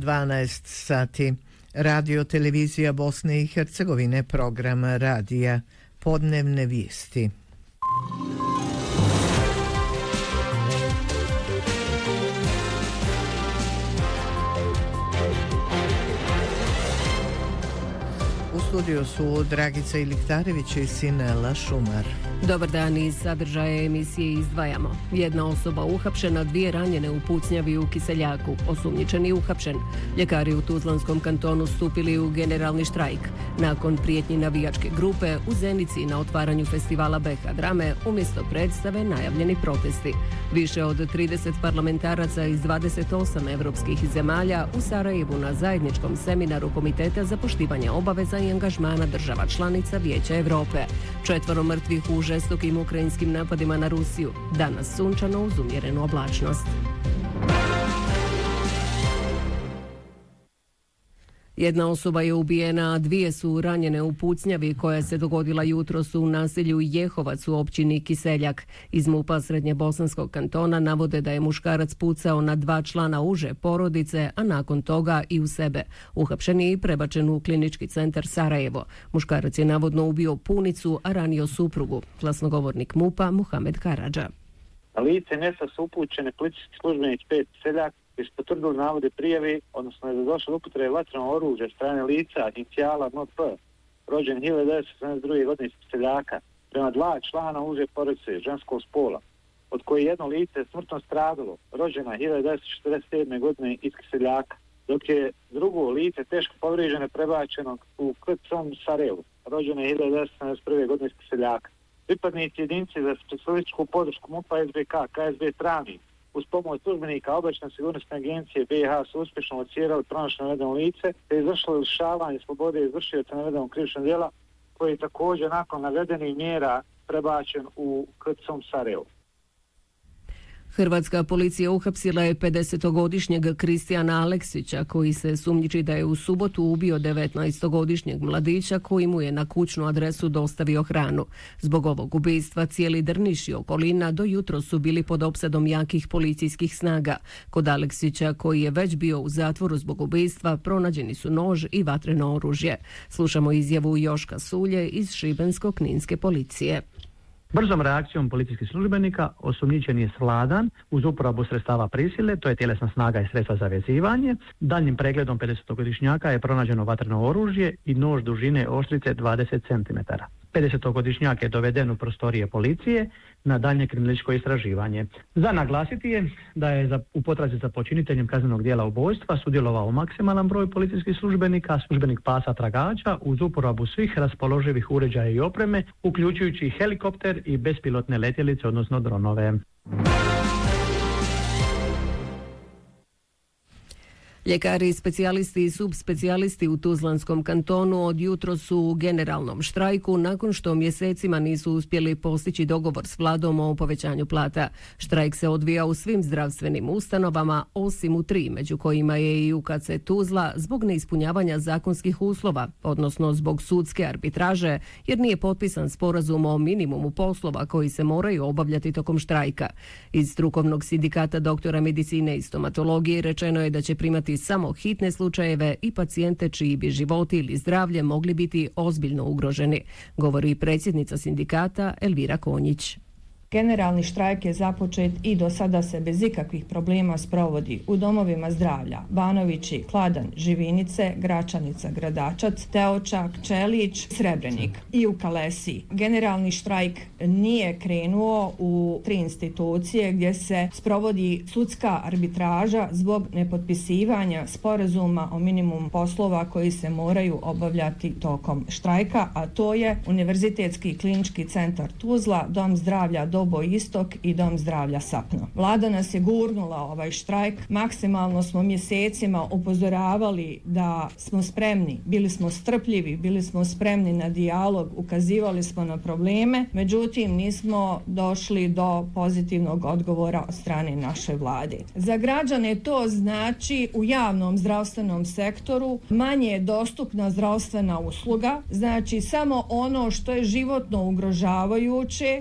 12 sati. Radio Televizija Bosne i Hercegovine, program radija, podnevne vijesti. U studiju su Dragica Iliktarević i Sinela Šumar. Dobar dan, iz sadržaja emisije izdvajamo. Jedna osoba uhapšena, 2 ranjene u pucnjavi u Kiseljaku. Osumnjičeni uhapšen. Ljekari u Tuzlanskom kantonu stupili u generalni štrajk. Nakon prijetnji navijačke grupe, u Zenici na otvaranju festivala BH Drame umjesto predstave najavljeni protesti. Više od 30 parlamentaraca iz 28 evropskih zemalja u Sarajevu na zajedničkom seminaru Komiteta za poštivanje obaveza i angažmana država članica Vijeća Evrope. 4 mrtvih u žestokim ukrajinskim napadima na Rusiju. Danas sunčano uz umjerenu oblačnost. Jedna osoba je ubijena, a 2 su ranjene u pucnjavi koja se dogodila jutros u naselju Jehovac u općini Kiseljak. Iz MUP-a Srednjebosanskog kantona navode da je muškarac pucao na 2 člana uže porodice, a nakon toga i u sebe. Uhapšen je i prebačen u klinički centar Sarajevo. Muškarac je navodno ubio punicu, a ranio suprugu. Glasnogovornik MUP-a Muhamed Karadža. Na lice mjesta su upućene policijski službenici 5 Seljak koji su potvrdili navode prijave, odnosno je došlo do upotrebe vatrenog oružja strane lica inicijala MP, rođen 1972. godine iz Seljaka, prema 2 člana uže porodice ženskog spola, od koje jedno lice smrtno stradalo, rođena 1947. godine iz Seljaka, dok je drugo lice teško povrijeđeno prebačeno u KCOM Sarajevu, rođena 1971. godine iz Seljaka. Pripadnici jedinice za specijalističku podršku MUP-a SBK, KSB Travnik, uz pomoć službenika Obavještajne sigurnosne agencije BiH su uspješno locirali pronašlo navedeno lice te izvršilo lišavanje slobode izvršioca navedenog krivičnog djela koji je također nakon navedenih mjera prebačen u KCOM Sarajevo. Hrvatska policija uhapsila je 50-godišnjeg Kristijana Aleksića koji se sumnjiči da je u subotu ubio 19-godišnjeg mladića koji mu je na kućnu adresu dostavio hranu. Zbog ovog ubistva cijeli Drniš i okolina do jutro su bili pod opsadom jakih policijskih snaga. Kod Aleksića, koji je već bio u zatvoru zbog ubistva, pronađeni su nož i vatreno oružje. Slušamo izjavu Joška Sulje iz Šibensko-kninske policije. Brzom reakcijom policijskih službenika osumnjičen je svladan uz uporabu sredstava prisile, to je tjelesna snaga i sredstva za vezivanje. Daljnjim pregledom 50-godišnjaka je pronađeno vatreno oružje i nož dužine oštrice 20 cm. 50-godišnjak je doveden u prostorije policije na daljnje kriminalističko istraživanje. Za naglasiti je da je u potrazi za počiniteljem kaznenog djela ubojstva sudjelovao maksimalan broj policijskih službenika, službenik pasa tragača uz uporabu svih raspoloživih uređaja i opreme, uključujući helikopter i bespilotne letjelice, odnosno dronove. Ljekari, specijalisti i subspecijalisti u Tuzlanskom kantonu od jutro su u generalnom štrajku nakon što mjesecima nisu uspjeli postići dogovor s vladom o povećanju plata. Štrajk se odvija u svim zdravstvenim ustanovama, osim u 3, među kojima je i UKC Tuzla, zbog neispunjavanja zakonskih uslova, odnosno zbog sudske arbitraže, jer nije potpisan sporazum o minimumu poslova koji se moraju obavljati tokom štrajka. Iz strukovnog sindikata doktora medicine i stomatologije rečeno je da će primati samo hitne slučajeve i pacijente čiji bi životi ili zdravlje mogli biti ozbiljno ugroženi, govori predsjednica sindikata Elvira Konjić. Generalni štrajk je započet i do sada se bez ikakvih problema sprovodi u domovima zdravlja Banovići, Kladan, Živinice, Gračanica, Gradačac, Teočak, Čelić, Srebrenik i u Kalesi. Generalni štrajk nije krenuo u 3 institucije gdje se sprovodi sudska arbitraža zbog nepotpisivanja sporazuma o minimumu poslova koji se moraju obavljati tokom štrajka, a to je Univerzitetski klinički centar Tuzla, Dom zdravlja Dobo Istok i Dom zdravlja Sapno. Vlada nas je gurnula ovaj štrajk. Maksimalno smo mjesecima upozoravali da smo spremni, bili smo strpljivi, bili smo spremni na dijalog, ukazivali smo na probleme, međutim nismo došli do pozitivnog odgovora od strane naše vlade. Za građane to znači u javnom zdravstvenom sektoru manje je dostupna zdravstvena usluga, znači samo ono što je životno ugrožavajuće